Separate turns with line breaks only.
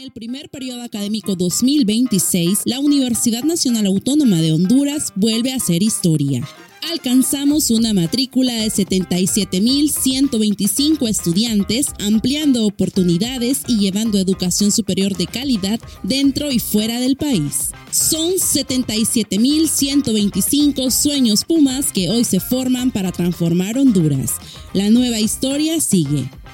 el primer periodo académico 2026, la Universidad Nacional Autónoma de Honduras vuelve a hacer historia. Alcanzamos una matrícula de 77.125 estudiantes, ampliando oportunidades y llevando educación superior de calidad dentro y fuera del país. Son 77.125 sueños Pumas que hoy se forman para transformar Honduras. La nueva historia sigue.